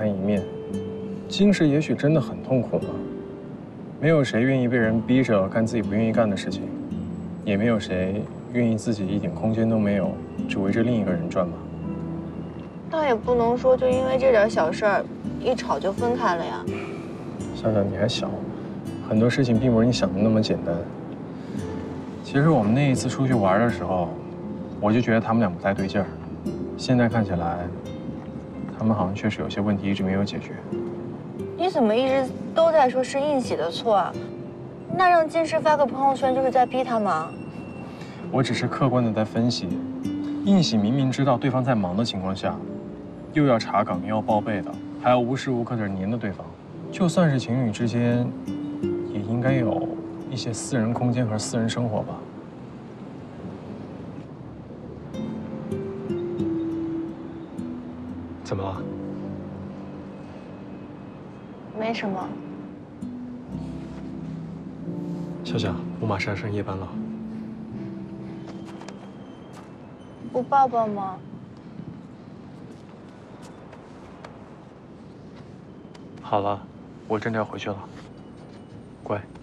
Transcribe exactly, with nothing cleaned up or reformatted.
堪一面。金石也许真的很痛苦吗？没有谁愿意被人逼着干自己不愿意干的事情，也没有谁愿意自己一点空间都没有，只围着另一个人转吧。 倒也不能说就因为这点小事儿，一吵就分开了呀。 笑笑，你还小，很多事情并不是你想的那么简单。其实我们那一次出去玩的时候，我就觉得他们俩不太对劲儿。现在看起来，他们好像确实有些问题一直没有解决。 你怎么一直都在说是应喜的错啊？那让金石发个朋友圈就是在逼他吗？ 我只是客观的在分析，应喜明明知道对方在忙的情况下，又要查岗又要报备的，还要无时无刻的黏着对方，就算是情侣之间，也应该有一些私人空间和私人生活吧。怎么了？ 没什么。 笑笑，我马上要上夜班了。 不抱抱吗？ 好了，我真的要回去了，乖。